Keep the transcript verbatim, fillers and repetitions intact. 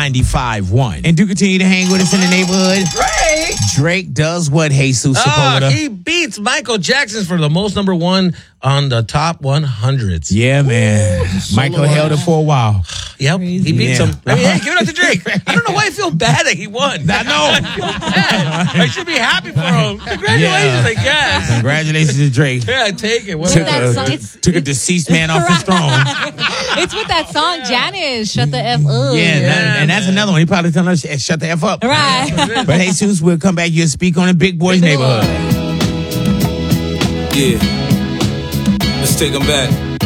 ninety-five point one. And do continue to hang with us in the neighborhood. Drake. Drake does what, Jesus Ah, Sepulveda? he beats Michael Jackson for the most number one on the top one hundreds. Yeah, man. Ooh, Michael solo held it for a while. Yep, he beats Yeah. him. I mean, hey, give it up to Drake. I don't know why I feel bad that he won. I know. I feel bad. I should be happy for him. Congratulations, Yeah. I guess. That took, song- a, it's- took a deceased man off his throne. It's with that song, Janice. Shut the F up. Yeah, and, Yeah, that- and that's man. another one. He probably telling us, shut the F up. Right. But Jesus, we'll come back here and speak on the Big Boys neighborhood. Yeah. Let's take them back.